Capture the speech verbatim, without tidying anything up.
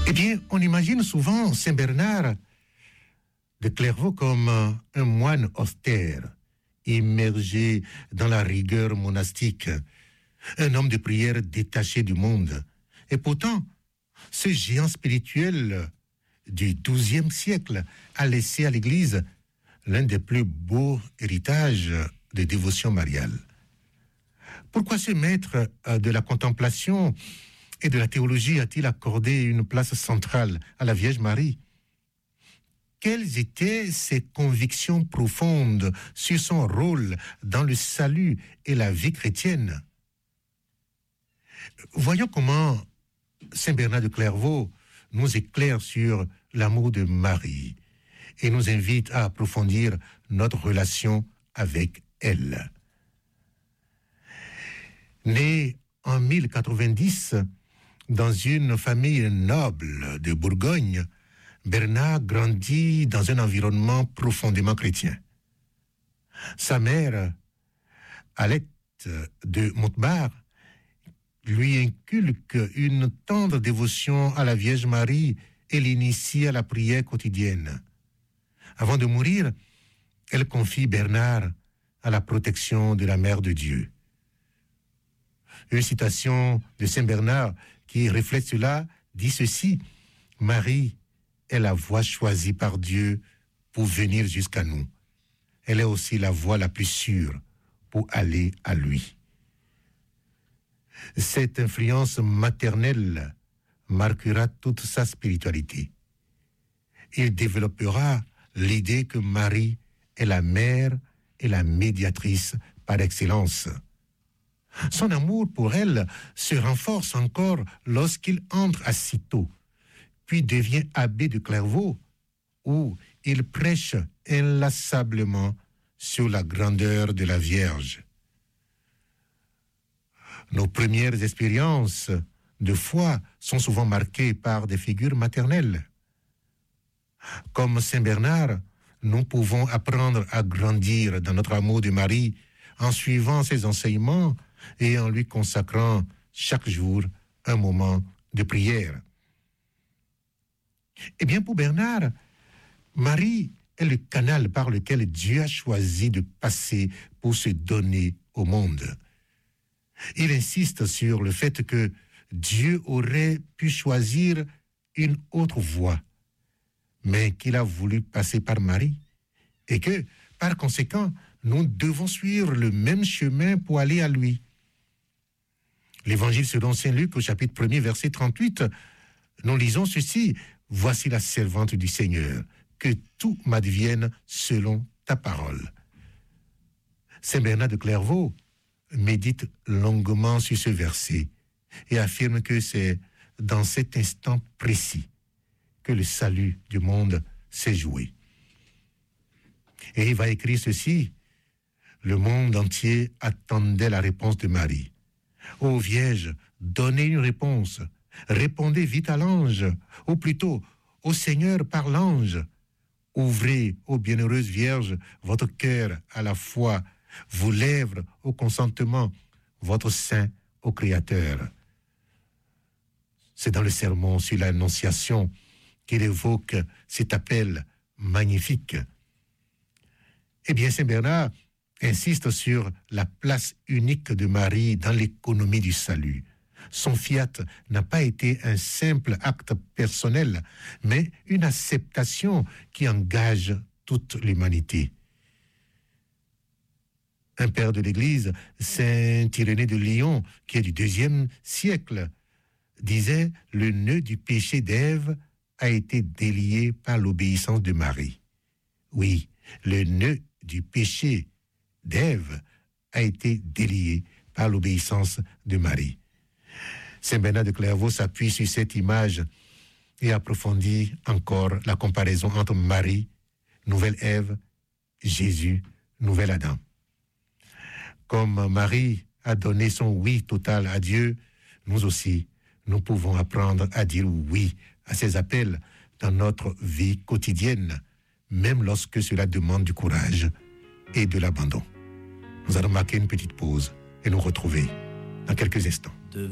Eh bien, on imagine souvent Saint Bernard de Clairvaux comme un moine austère, immergé dans la rigueur monastique, un homme de prière détaché du monde. Et pourtant, ce géant spirituel du douzième siècle a laissé à l'Église l'un des plus beaux héritages de dévotion mariale. Pourquoi ce maître de la contemplation et de la théologie a-t-il accordé une place centrale à la Vierge Marie? Quelles étaient ses convictions profondes sur son rôle dans le salut et la vie chrétienne? Voyons comment Saint Bernard de Clairvaux nous éclaire sur l'amour de Marie et nous invite à approfondir notre relation avec elle. Né en mille quatre-vingt-dix dans une famille noble de Bourgogne, Bernard grandit dans un environnement profondément chrétien. Sa mère, Alette de Montbard, lui inculque une tendre dévotion à la Vierge Marie et l'initie à la prière quotidienne. Avant de mourir, elle confie Bernard à la protection de la Mère de Dieu. Une citation de Saint Bernard qui reflète cela dit ceci: « Marie est la voie choisie par Dieu pour venir jusqu'à nous. Elle est aussi la voie la plus sûre pour aller à lui. » Cette influence maternelle marquera toute sa spiritualité. Il développera l'idée que Marie est la mère et la médiatrice par excellence. Son amour pour elle se renforce encore lorsqu'il entre à Cîteaux, puis devient abbé de Clairvaux, où il prêche inlassablement sur la grandeur de la Vierge. Nos premières expériences de foi sont souvent marquées par des figures maternelles. Comme Saint Bernard, nous pouvons apprendre à grandir dans notre amour de Marie en suivant ses enseignements et en lui consacrant chaque jour un moment de prière. Eh bien, pour Bernard, Marie est le canal par lequel Dieu a choisi de passer pour se donner au monde. Il insiste sur le fait que Dieu aurait pu choisir une autre voie, mais qu'il a voulu passer par Marie, et que, par conséquent, nous devons suivre le même chemin pour aller à lui. L'Évangile selon saint Luc, au chapitre premier, verset trente-huit, nous lisons ceci: « Voici la servante du Seigneur, que tout m'advienne selon ta parole. » Saint Bernard de Clairvaux médite longuement sur ce verset et affirme que c'est dans cet instant précis que le salut du monde s'est joué. Et il va écrire ceci: « Le monde entier attendait la réponse de Marie. Ô Vierge, donnez une réponse, répondez vite à l'ange, ou plutôt au Seigneur par l'ange. Ouvrez, ô bienheureuse Vierge, votre cœur à la foi, vos lèvres au consentement, votre sein au Créateur. » C'est dans le sermon sur l'Annonciation qu'il évoque cet appel magnifique. Eh bien, Saint Bernard insiste sur la place unique de Marie dans l'économie du salut. Son fiat n'a pas été un simple acte personnel, mais une acceptation qui engage toute l'humanité. Un père de l'Église, saint Irénée de Lyon, qui est du deuxième siècle, disait « Le nœud du péché d'Ève a été délié par l'obéissance de Marie. » Oui, le nœud du péché d'Ève a été délié par l'obéissance de Marie. Saint Bernard de Clairvaux s'appuie sur cette image et approfondit encore la comparaison entre Marie, nouvelle Ève, Jésus, nouvel Adam. Comme Marie a donné son oui total à Dieu, nous aussi, nous pouvons apprendre à dire oui à ses appels dans notre vie quotidienne, même lorsque cela demande du courage et de l'abandon. Nous allons marquer une petite pause et nous retrouver dans quelques instants.